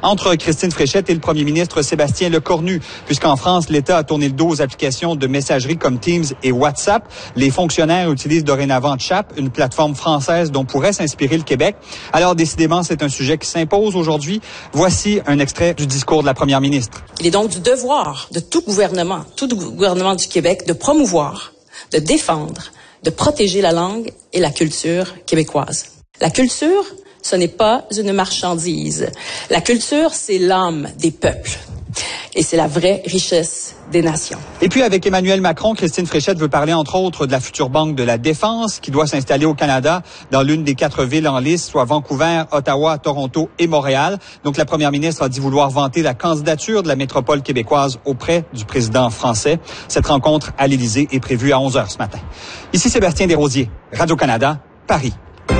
entre Christine Fréchette et le premier ministre Sébastien Lecornu, puisqu'en France, l'État a tourné le dos aux applications de messagerie comme Teams et WhatsApp. Les fonctionnaires utilisent dorénavant Chap, une plateforme française dont pourrait s'inspirer le Québec. Alors, décidément, c'est un sujet qui s'impose aujourd'hui. Voici un extrait du discours de la première ministre. Il est donc du devoir de tout gouvernement du Québec de promouvoir, de défendre, de protéger la langue et la culture québécoise. La culture, ce n'est pas une marchandise. La culture, c'est l'âme des peuples. Et c'est la vraie richesse des nations. Et puis, avec Emmanuel Macron, Christine Fréchette veut parler, entre autres, de la future Banque de la Défense qui doit s'installer au Canada dans l'une des 4 villes en liste, soit Vancouver, Ottawa, Toronto et Montréal. Donc, la première ministre a dit vouloir vanter la candidature de la métropole québécoise auprès du président français. Cette rencontre à l'Élysée est prévue à 11h ce matin. Ici Sébastien Desrosiers, Radio-Canada, Paris.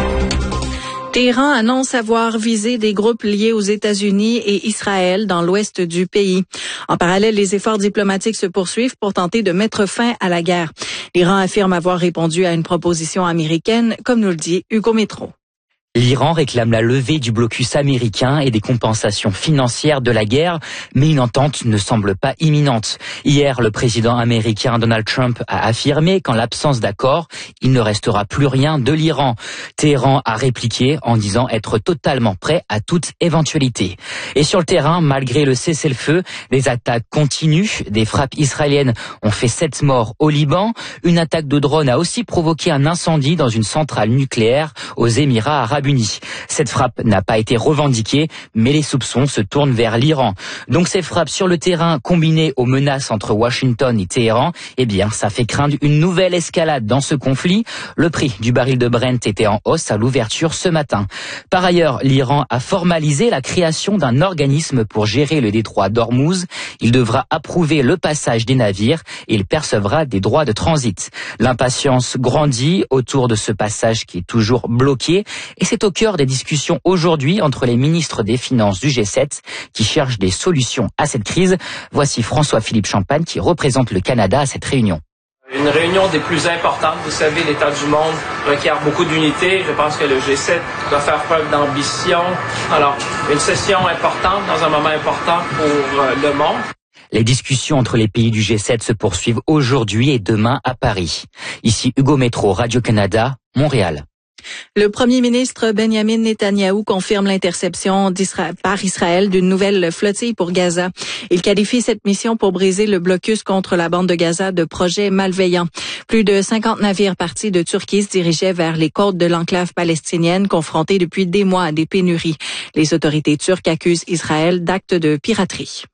Téhéran annonce avoir visé des groupes liés aux États-Unis et Israël dans l'ouest du pays. En parallèle, les efforts diplomatiques se poursuivent pour tenter de mettre fin à la guerre. L'Iran affirme avoir répondu à une proposition américaine, comme nous le dit Hugo Métro. L'Iran réclame la levée du blocus américain et des compensations financières de la guerre, mais une entente ne semble pas imminente. Hier, le président américain Donald Trump a affirmé qu'en l'absence d'accord, il ne restera plus rien de l'Iran. Téhéran a répliqué en disant être totalement prêt à toute éventualité. Et sur le terrain, malgré le cessez-le-feu, les attaques continuent. Des frappes israéliennes ont fait 7 morts au Liban. Une attaque de drone a aussi provoqué un incendie dans une centrale nucléaire aux Émirats arabes unis. Cette frappe n'a pas été revendiquée, mais les soupçons se tournent vers l'Iran. Donc ces frappes sur le terrain combinées aux menaces entre Washington et Téhéran, eh bien ça fait craindre une nouvelle escalade dans ce conflit. Le prix du baril de Brent était en hausse à l'ouverture ce matin. Par ailleurs, l'Iran a formalisé la création d'un organisme pour gérer le détroit d'Ormuz. Il devra approuver le passage des navires et il percevra des droits de transit. L'impatience grandit autour de ce passage qui est toujours bloqué et c'est au cœur des discussions aujourd'hui entre les ministres des Finances du G7 qui cherchent des solutions à cette crise. Voici François-Philippe Champagne qui représente le Canada à cette réunion. Une réunion des plus importantes. Vous savez, l'état du monde requiert beaucoup d'unité. Je pense que le G7 doit faire preuve d'ambition. Alors, une session importante dans un moment important pour le monde. Les discussions entre les pays du G7 se poursuivent aujourd'hui et demain à Paris. Ici Hugo Métro, Radio-Canada, Montréal. Le premier ministre Benjamin Netanyahou confirme l'interception par Israël d'une nouvelle flottille pour Gaza. Il qualifie cette mission pour briser le blocus contre la bande de Gaza de projet malveillant. Plus de 50 navires partis de Turquie se dirigeaient vers les côtes de l'enclave palestinienne, confrontée depuis des mois à des pénuries. Les autorités turques accusent Israël d'actes de piraterie.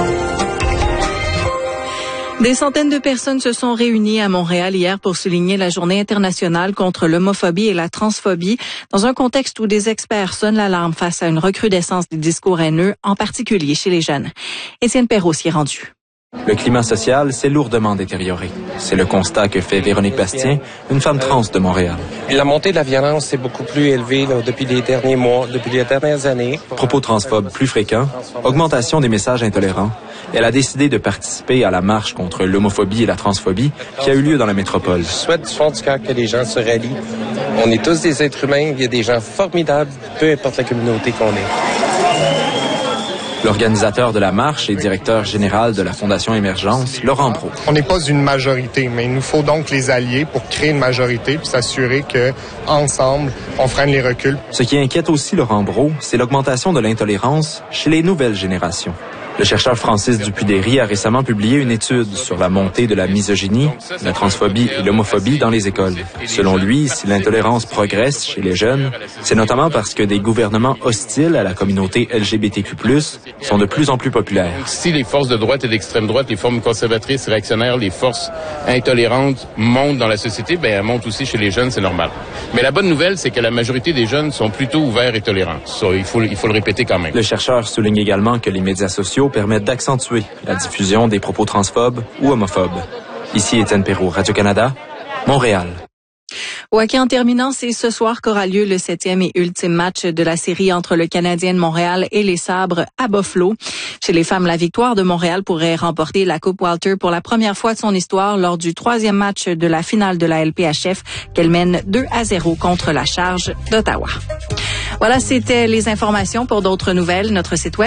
Des centaines de personnes se sont réunies à Montréal hier pour souligner la Journée internationale contre l'homophobie et la transphobie, dans un contexte où des experts sonnent l'alarme face à une recrudescence des discours haineux, en particulier chez les jeunes. Étienne Perrault s'y est rendu. Le climat social s'est lourdement détérioré. C'est le constat que fait Véronique Bastien, une femme trans de Montréal. La montée de la violence est beaucoup plus élevée depuis les derniers mois, depuis les dernières années. Propos transphobes plus fréquents, augmentation des messages intolérants. Elle a décidé de participer à la marche contre l'homophobie et la transphobie qui a eu lieu dans la métropole. Je souhaite du fond du cœur que les gens se rallient. On est tous des êtres humains, il y a des gens formidables, peu importe la communauté qu'on est. L'organisateur de la marche et directeur général de la Fondation Émergence, Laurent Brault. On n'est pas une majorité, mais il nous faut donc les allier pour créer une majorité puis s'assurer que ensemble, on freine les reculs. Ce qui inquiète aussi Laurent Brault, c'est l'augmentation de l'intolérance chez les nouvelles générations. Le chercheur Francis Dupuy-Derry a récemment publié une étude sur la montée de la misogynie, la transphobie et l'homophobie dans les écoles. Selon lui, si l'intolérance progresse chez les jeunes, c'est notamment parce que des gouvernements hostiles à la communauté LGBTQ+, sont de plus en plus populaires. Si les forces de droite et d'extrême droite, les formes conservatrices, réactionnaires, les forces intolérantes montent dans la société, elles montent aussi chez les jeunes, c'est normal. Mais la bonne nouvelle, c'est que la majorité des jeunes sont plutôt ouverts et tolérants. Ça, il faut le répéter quand même. Le chercheur souligne également que les médias sociaux permettent d'accentuer la diffusion des propos transphobes ou homophobes. Ici Étienne Perrault, Radio-Canada, Montréal. Au hockey en terminant, c'est ce soir qu'aura lieu le 7e et ultime match de la série entre le Canadien de Montréal et les Sabres à Buffalo. Chez les femmes, la victoire de Montréal pourrait remporter la Coupe Walter pour la première fois de son histoire lors du 3e match de la finale de la LPHF qu'elle mène 2-0 contre la Charge d'Ottawa. Voilà, c'était les informations. Pour d'autres nouvelles, notre site web